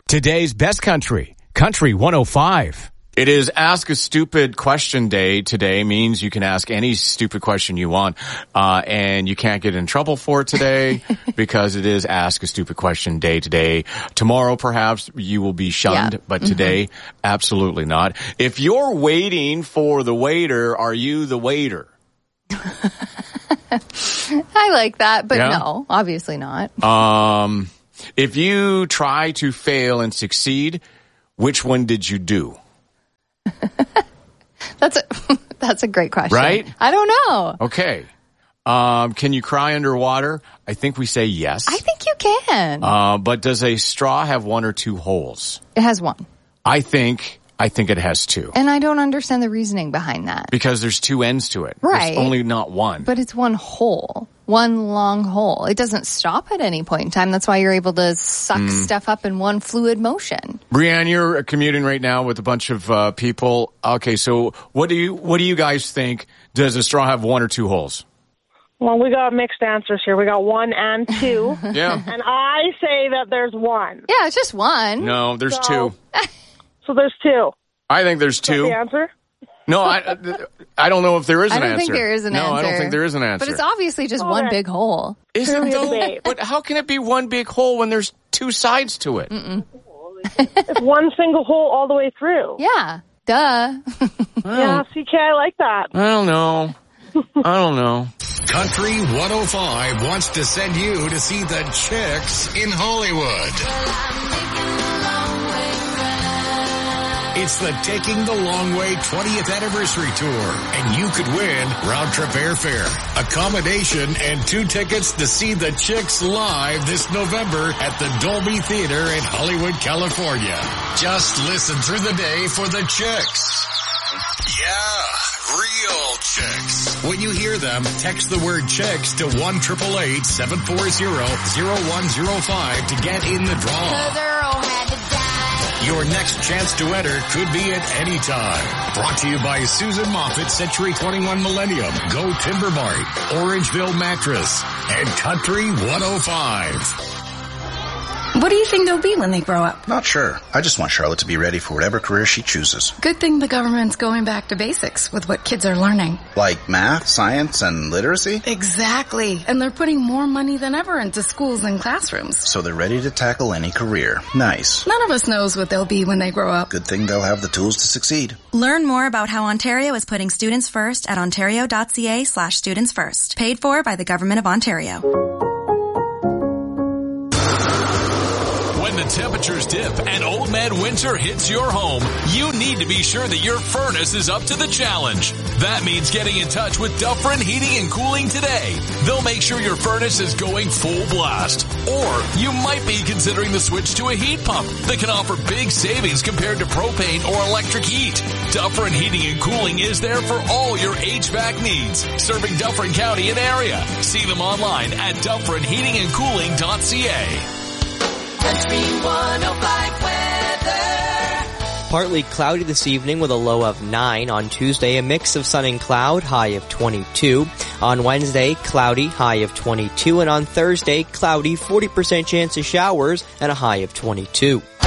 Today's best country, Country 105. It is Ask a Stupid Question Day. Today means you can ask any stupid question you want, and you can't get in trouble for it today because it is Ask a Stupid Question Day today. Tomorrow, perhaps, you will be shunned, but today, absolutely not. If you're waiting for the waiter, are you the waiter? I like that, but no, obviously not. If you try to fail and succeed, which one did you do? That's a great question. Right? I don't know. Okay. Can you cry underwater? I think we say yes. I think you can. But does a straw have one or two holes? It has one. I think it has two. And I don't understand the reasoning behind that. Because there's two ends to it. Right. There's only not one. But it's one hole. One long hole. It doesn't stop at any point in time. That's why you're able to suck stuff up in one fluid motion. Brianne, you're commuting right now with a bunch of people. Okay, so what do you guys think? Does a straw have one or two holes? Well, we got mixed answers here. We got 1 and 2. Yeah. And I say that there's 1. Yeah, it's just one. No, there's two. So there's 2. I think there's two. Is that the answer? No, I don't know if there is an answer. I don't think there is an answer. No, I don't think there is an answer. But it's obviously just one big hole. Isn't though? But how can it be one big hole when there's two sides to it? It's one single hole all the way through. Yeah, duh. Yeah, CK, I like that. I don't know. Country 105 wants to send you to see the Chicks in Hollywood. It's the Taking the Long Way 20th Anniversary Tour, and you could win round-trip airfare, accommodation, and 2 tickets to see the Chicks live this November at the Dolby Theater in Hollywood, California. Just listen through the day for the Chicks. Yeah, real Chicks. When you hear them, text the word Chicks to 1-888-740-0105 to get in the draw. Your next chance to enter could be at any time. Brought to you by Susan Moffat, Century 21 Millennium, Go Timber Mart, Orangeville Mattress, and Country 105. What do you think they'll be when they grow up? Not sure. I just want Charlotte to be ready for whatever career she chooses. Good thing the government's going back to basics with what kids are learning. Like math, science, and literacy? Exactly. And they're putting more money than ever into schools and classrooms. So they're ready to tackle any career. Nice. None of us knows what they'll be when they grow up. Good thing they'll have the tools to succeed. Learn more about how Ontario is putting students first at ontario.ca/students first. Paid for by the Government of Ontario. When the temperatures dip and old man winter hits your home, you need to be sure that your furnace is up to the challenge. That means getting in touch with Dufferin Heating and Cooling today. They'll make sure your furnace is going full blast. Or you might be considering the switch to a heat pump that can offer big savings compared to propane or electric heat. Dufferin Heating and Cooling is there for all your HVAC needs, serving Dufferin County and area. See them online at DufferinHeatingandCooling.ca. Country 105 weather. Partly cloudy this evening with a low of 9. On Tuesday, a mix of sun and cloud, high of 22. On Wednesday, cloudy, high of 22. And on Thursday, cloudy, 40% chance of showers and a high of 22.